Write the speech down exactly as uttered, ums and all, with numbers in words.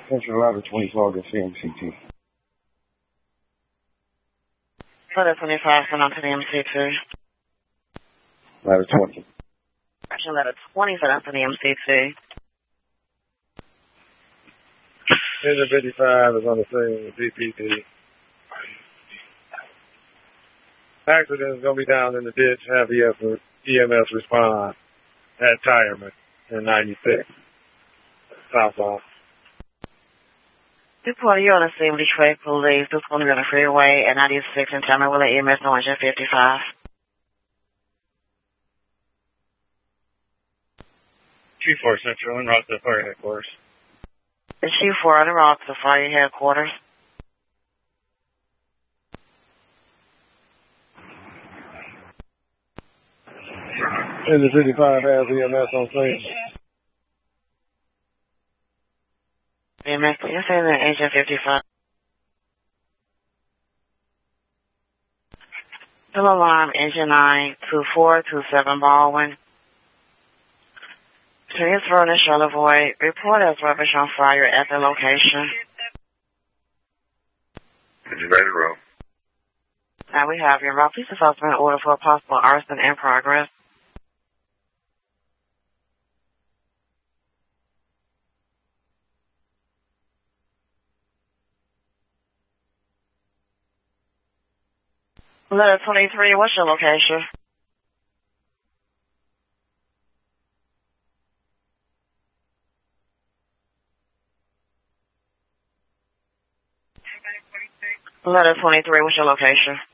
Central Ladder twenty-four, go see M C two. Ladder twenty-five, send on to the M C two. Ladder twenty. Action Ladder twenty, send on to the M C two. Engine fifty-five is on the scene with D P D. Accident is going to be down in the ditch. Have E M S respond at Tireman in ninety-six. Southbound. Report, you're on the scene with Detroit Police. This is going to be on the freeway at ninety-six and Tammy Wheeler E M S on engine fifty-five. Chief four Central en route to fire headquarters. The Chief four en route to fire headquarters. Engine fifty-five has E M S on scene. E M S, you're saying that engine fifty-five. Still alarm, engine nine, two four two seven Baldwin. Transfer in Charlevoix. Report as rubbish on fire at the location. Engine ready to roll. Now we have your route. Please advise an order for a possible arson in progress. Letter twenty-three, what's your location? Letter twenty-three, what's your location?